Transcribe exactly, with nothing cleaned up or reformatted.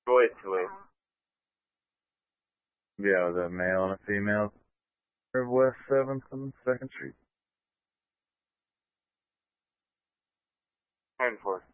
Wait to wait. Yeah, was a male and a female. Of West seventh and second Street. ten four.